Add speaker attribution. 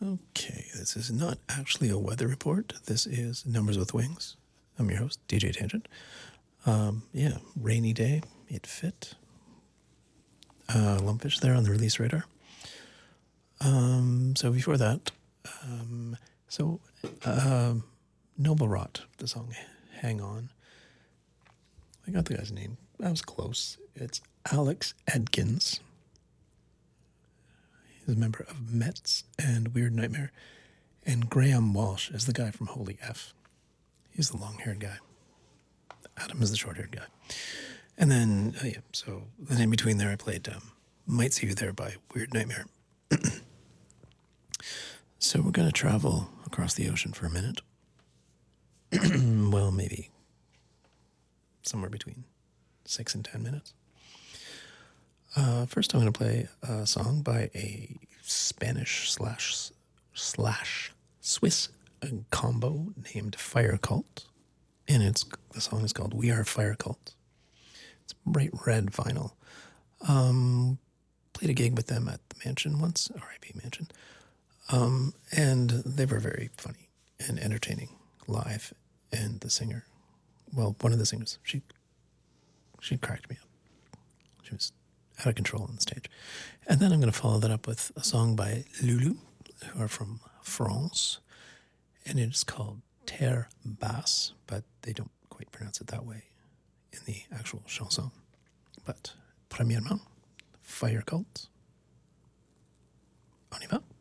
Speaker 1: Okay, this is not actually a weather report. This is Numbers with Wings. I'm your host, DJ Tangent. Yeah, rainy day. It fit. Lumpfish there on the release radar. So before that, Noble Rot, the song Hang On. I got the guy's name. I was close. It's Alex Adkins. He's a member of Mets and Weird Nightmare. And Graham Walsh is the guy from Holy F. He's the long-haired guy. Adam is the short-haired guy. And then, so then in between there I played Might See You There by Weird Nightmare. So we're going to travel across the ocean for a minute. Well, maybe somewhere between 6 and 10 minutes. First I'm going to play a song by a Spanish slash Swiss combo named Fire Cult. And the song is called We Are Fire Cult. It's bright red vinyl. Played a gig with them at the Mansion once, RIP Mansion. And they were very funny and entertaining live. And the singer, well, one of the singers, she cracked me up. She was out of control on the stage. And then I'm going to follow that up with a song by Lulu, who are from France. And it is called Terre Basse, but they don't quite pronounce it that way in the actual chanson. But, premièrement, Fire Cult. On y va.